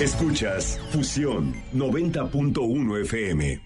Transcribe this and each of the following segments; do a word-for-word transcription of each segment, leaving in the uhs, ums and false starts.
Escuchas Fusión noventa punto uno F M.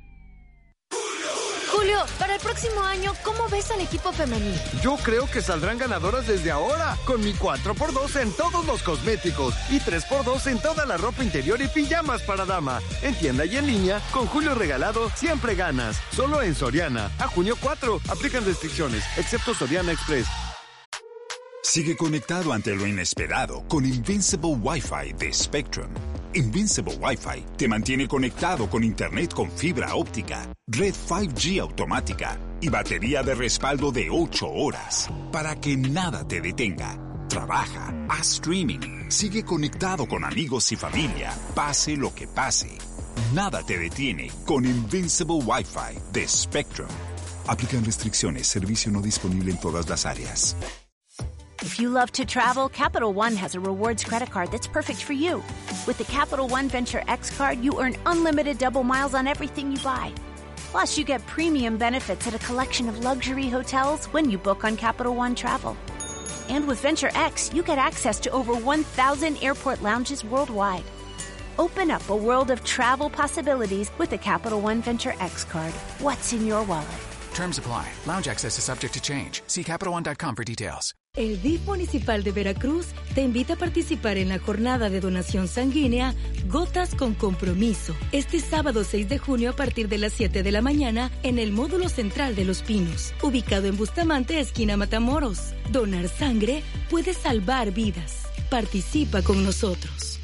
Julio, para el próximo año, ¿cómo ves al equipo femenil? Yo creo que saldrán ganadoras desde ahora, con mi cuatro por dos en todos los cosméticos y tres por dos en toda la ropa interior y pijamas para dama. En tienda y en línea, con Julio regalado, siempre ganas. Solo en Soriana. A junio cuatro. Aplican restricciones, excepto Soriana Express. Sigue conectado ante lo inesperado con Invincible Wi-Fi de Spectrum. Invincible Wi-Fi te mantiene conectado con internet con fibra óptica, red cinco G automática y batería de respaldo de ocho horas para que nada te detenga. Trabaja, haz streaming, sigue conectado con amigos y familia, pase lo que pase. Nada te detiene con Invincible Wi-Fi de Spectrum. Aplican restricciones, servicio no disponible en todas las áreas. If you love to travel, Capital One has a rewards credit card that's perfect for you. With the Capital One Venture X card, you earn unlimited double miles on everything you buy. Plus, you get premium benefits at a collection of luxury hotels when you book on Capital One Travel. And with Venture X, you get access to over one thousand airport lounges worldwide. Open up a world of travel possibilities with the Capital One Venture X card. What's in your wallet? Terms apply. Lounge access is subject to change. See Capital One dot com for details. El D I F Municipal de Veracruz te invita a participar en la jornada de donación sanguínea Gotas con Compromiso, este sábado seis de junio a partir de las siete de la mañana en el módulo central de Los Pinos, ubicado en Bustamante, esquina Matamoros. Donar sangre puede salvar vidas. Participa con nosotros.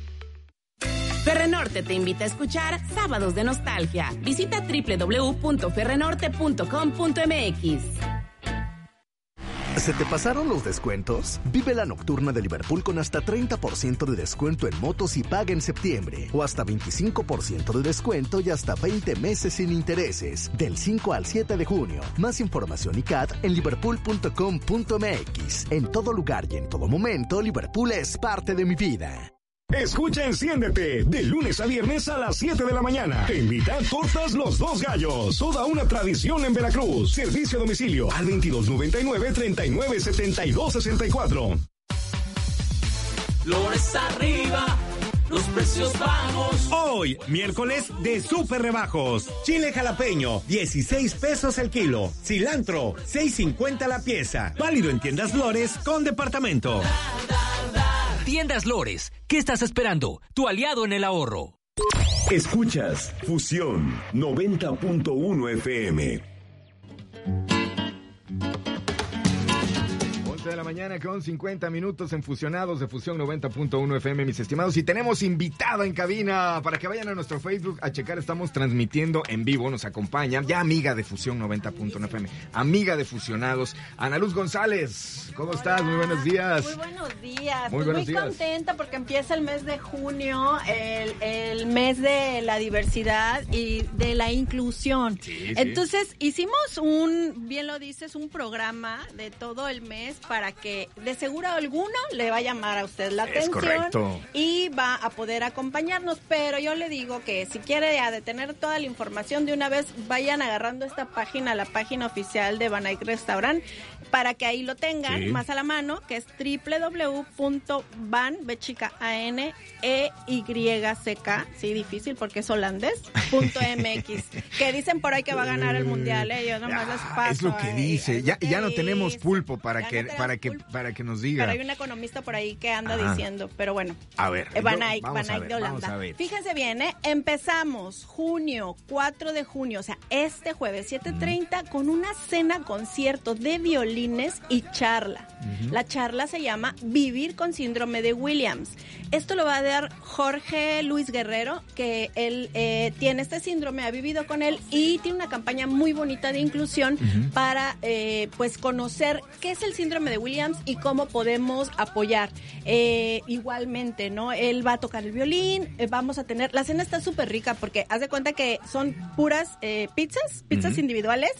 Ferrenorte te invita a escuchar Sábados de Nostalgia. Visita doble u doble u doble u punto ferrenorte punto com punto m x. ¿Se te pasaron los descuentos? Vive la nocturna de Liverpool con hasta treinta por ciento de descuento en motos y paga en septiembre. O hasta veinticinco por ciento de descuento y hasta veinte meses sin intereses. Del cinco al siete de junio. Más información y C A T en liverpool punto com punto m x. En todo lugar y en todo momento, Liverpool es parte de mi vida. Escucha Enciéndete, de lunes a viernes a las siete de la mañana. Te invita a Tortas Los Dos Gallos, toda una tradición en Veracruz. Servicio a domicilio al veintidós noventa y nueve, treinta y nueve, setenta y dos sesenta y cuatro. Flores arriba, los precios bajos. Hoy, miércoles de súper rebajos. Chile jalapeño, dieciséis pesos el kilo. Cilantro, seis cincuenta la pieza. Válido en Tiendas Lores con departamento. Tiendas Lores, ¿qué estás esperando? Tu aliado en el ahorro. Escuchas Fusión noventa punto uno F M. de la mañana con cincuenta minutos en Fusionados de Fusión noventa punto uno F M, mis estimados. Y tenemos invitada en cabina para que vayan a nuestro Facebook a checar. Estamos transmitiendo en vivo. Nos acompaña ya amiga de Fusión noventa punto uno F M, amiga de Fusionados, Ana Luz González. ¿Cómo Hola. estás? Muy buenos días. Muy buenos días. Muy, pues buenos muy días. contenta porque empieza el mes de junio, el, el mes de la diversidad y de la inclusión. Sí, Entonces sí. hicimos un, bien lo dices, un programa de todo el mes para que de seguro alguno le va a llamar a usted la Es atención correcto. y va a poder acompañarnos. Pero yo le digo que si quiere ya de tener toda la información de una vez, vayan agarrando esta página, la página oficial de Banaic Restaurant, para que ahí lo tengan Sí. más a la mano, que es doble u doble u doble u punto ban, B chica A N E Y C K, sí, difícil porque es holandés, punto M X, que dicen por ahí que va a ganar el mundial, ¿eh? Yo nomás les paso. Es lo que ahí, dice. es Ya, lo que ya no dice. tenemos pulpo para Ya que no tenemos para que pulpo. para que nos diga. Pero hay un economista por ahí que anda Ajá. diciendo, pero bueno. A ver, Eh, Van yo- Eyck, vamos Van a Eyck ver, de Holanda. vamos a ver. Fíjense bien, ¿eh? Empezamos junio, cuatro de junio, o sea, este jueves, siete treinta, con una cena concierto de violines y charla. Ujú. La charla se llama Vivir con Síndrome de Williams. Esto lo va a dar Jorge Luis Guerrero, que él eh, tiene este síndrome, ha vivido con él y tiene una campaña muy bonita de inclusión Ujú. para eh, pues conocer qué es el síndrome de Williams y cómo podemos apoyar. Eh, igualmente, ¿no? Él va a tocar el violín, eh, vamos a tener, la cena está súper rica porque haz de cuenta que son puras eh, pizzas, pizzas Ujú. individuales,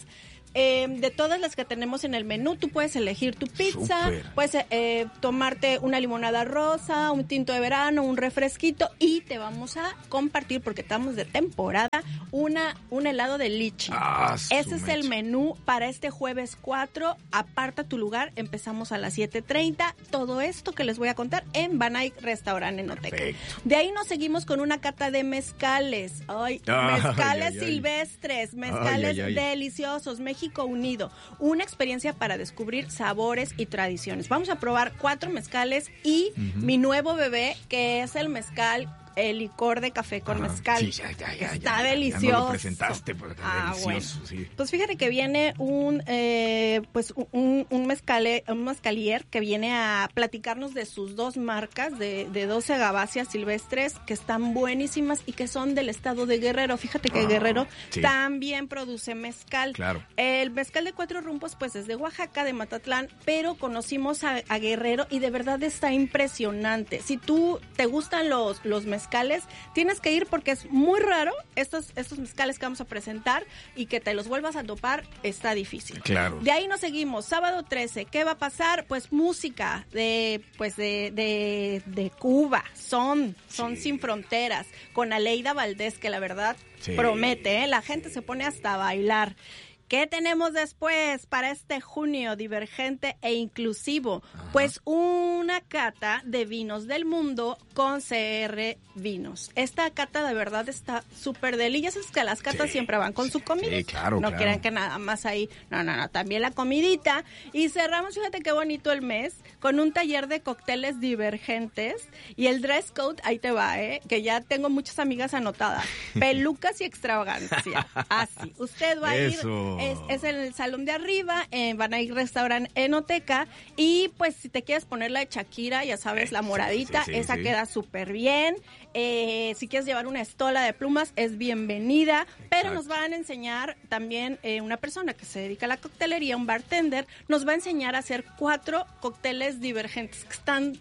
eh, de todas las que tenemos en el menú, tú puedes elegir tu pizza, Super. puedes eh, tomarte una limonada rosa, un tinto de verano, un refresquito y te vamos a compartir, porque estamos de temporada, una un helado de lichi. Ah, Ese es el menú para este jueves cuatro. Aparta tu lugar, empezamos a las siete treinta. Todo esto que les voy a contar en Banay Restaurant en Oteca. De ahí nos seguimos con una cata de mezcales. Ay, ay mezcales ay, ay. silvestres, mezcales ay, ay, ay. deliciosos, México unido. Una experiencia para descubrir sabores y tradiciones. Vamos a probar cuatro mezcales y uh-huh. mi nuevo bebé, que es el mezcal, el licor de café con Ajá. mezcal. Sí, ya, ya, ya, está ya, delicioso. Ya no lo presentaste, pero está ah, delicioso, bueno. sí. Pues fíjate que viene un eh, pues un, un, mezcale, un mezcalier que viene a platicarnos de sus dos marcas de, de doce agaváceas silvestres que están buenísimas y que son del estado de Guerrero. Fíjate que ah, Guerrero sí. también produce mezcal. Claro. El mezcal de Cuatro Rumbos pues es de Oaxaca, de Matatlán, pero conocimos a, a Guerrero y de verdad está impresionante. Si tú te gustan los, los mezcales, tienes que ir porque es muy raro estos, estos mezcales que vamos a presentar y que te los vuelvas a topar está difícil. Claro. De ahí nos seguimos, sábado trece, ¿qué va a pasar? Pues música de pues de, de, de Cuba, son, son sí. sin fronteras, con Aleida Valdés, que la verdad sí. promete, ¿eh? La gente se pone hasta a bailar. ¿Qué tenemos después para este junio divergente e inclusivo? Ajá. Pues una cata de vinos del mundo con C R Vinos. Esta cata de verdad está súper deli. Ya sabes que las catas sí, siempre van con sí, su comida. Sí, claro, no claro. quieran que nada más ahí. No, no, no. También la comidita. Y cerramos, fíjate qué bonito el mes, con un taller de cócteles divergentes. Y el dress code, ahí te va, ¿eh? Que ya tengo muchas amigas anotadas. Pelucas y extravagancia. Así. Usted va a ir... Eso. Es, es en el salón de arriba, eh, van a ir restaurant en Oteca y pues si te quieres poner la de Shakira, ya sabes, la moradita, sí, sí, esa sí. queda súper bien. Eh, si quieres llevar una estola de plumas, es bienvenida, pero Exacto. nos van a enseñar también eh, una persona que se dedica a la coctelería, un bartender, nos va a enseñar a hacer cuatro cócteles divergentes que están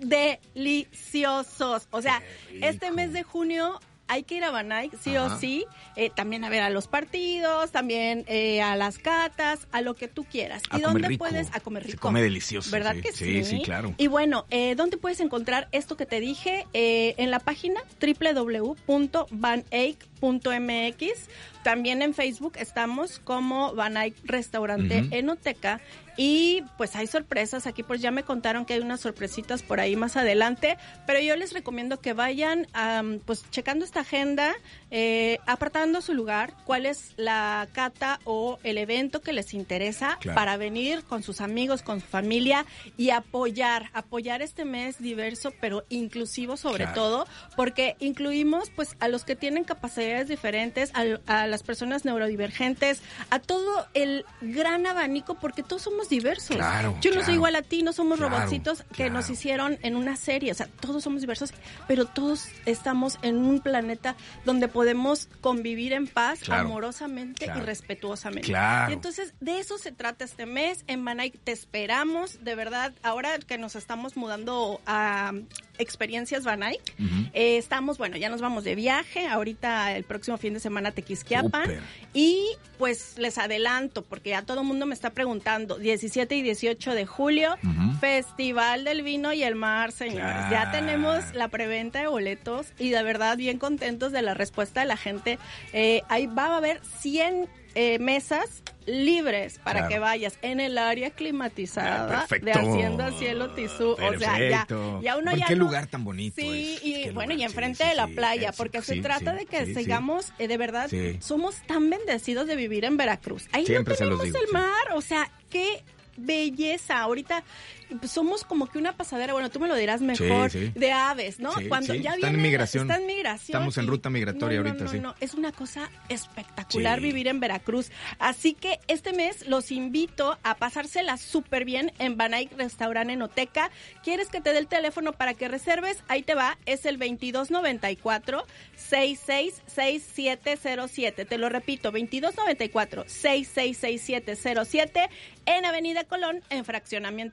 deliciosos. O sea, este mes de junio hay que ir a Banay, sí Ajá. o sí, eh, también a ver a los partidos, también eh, a las catas, a lo que tú quieras. A ¿Y dónde rico. puedes? A comer rico. Se come delicioso. ¿Verdad sí. que sí? Sí, sí, claro. Y bueno, eh, ¿dónde puedes encontrar esto que te dije? Eh, en la página doble u doble u doble u punto banay punto m x. También en Facebook estamos como Banay Restaurante uh-huh. en Oteca. Y pues hay sorpresas, aquí pues ya me contaron que hay unas sorpresitas por ahí más adelante, pero yo les recomiendo que vayan um, pues checando esta agenda, eh, apartando su lugar, cuál es la cata o el evento que les interesa claro. para venir con sus amigos, con su familia y apoyar, apoyar este mes diverso pero inclusivo sobre claro. todo, porque incluimos pues a los que tienen capacidades diferentes, a, a las personas neurodivergentes, a todo el gran abanico, porque todos somos diversos. Claro, Yo no claro. soy igual a ti, no somos claro, robotcitos que claro. nos hicieron en una serie, o sea, todos somos diversos, pero todos estamos en un planeta donde podemos convivir en paz, claro. amorosamente claro. y respetuosamente. Claro. Y entonces, de eso se trata este mes. En Banay te esperamos, de verdad, ahora que nos estamos mudando a Experiencias Banay, uh-huh. eh, estamos, bueno, ya nos vamos de viaje, ahorita el próximo fin de semana a Tequisquiapan, Super. y pues les adelanto, porque ya todo el mundo me está preguntando, diecisiete y dieciocho de julio, uh-huh. Festival del Vino y el Mar, señores. Claro. Ya tenemos la preventa de boletos y de verdad bien contentos de la respuesta de la gente. Eh, ahí va a haber cien eh, mesas libres para claro. que vayas en el área climatizada ah, de Hacienda Cielo Tizú. Perfecto. O sea, ya, ya uno ya qué no... lugar tan bonito Sí, es. y bueno, lugar, y enfrente sí, de la sí, playa, sí, porque sí, se trata sí, de que sí, sigamos, sí. eh, de verdad, sí. somos tan bendecidos de vivir en Veracruz. Ahí Siempre no tenemos se los digo, el mar, o sea, qué belleza. Ahorita pues, somos como que una pasadera, bueno, tú me lo dirás mejor, sí, sí. de aves, ¿no? Sí, Cuando sí. ya Están viene, en migración. Está en migración. Estamos en ruta migratoria no, no, ahorita, no, sí. No, es una cosa espectacular sí. vivir en Veracruz. Así que este mes los invito a pasársela súper bien en Banay Restaurant en Oteca. ¿Quieres que te dé el teléfono para que reserves? Ahí te va, es el veintidós noventa y cuatro, sesenta y seis sesenta y siete cero siete. Te lo repito, veintidós noventa y cuatro, sesenta y seis sesenta y siete cero siete en Avenida Colón, en Fraccionamiento Reforma.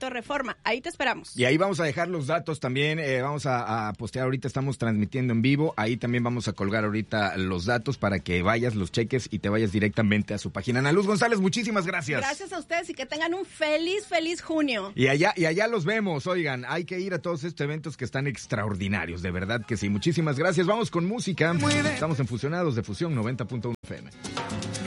Reforma. Ahí te esperamos. Y ahí vamos a dejar los datos también, eh, vamos a, a postear ahorita, estamos transmitiendo en vivo, ahí también vamos a colgar ahorita los datos para que vayas, los cheques y te vayas directamente a su página. Ana Luz González, muchísimas gracias. Gracias a ustedes y que tengan un feliz, feliz junio. Y allá, y allá los vemos, oigan, hay que ir a todos estos eventos que están extraordinarios, de verdad que sí. Muchísimas gracias, vamos con música. Estamos en Fusionados de Fusión noventa punto uno F M.